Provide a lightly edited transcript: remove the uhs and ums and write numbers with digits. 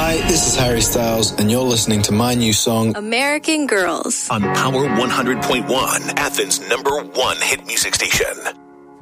Hi, this is Harry Styles, and you're listening to my new song, American Girls, on Power 100.1, Athens' #1 hit music station.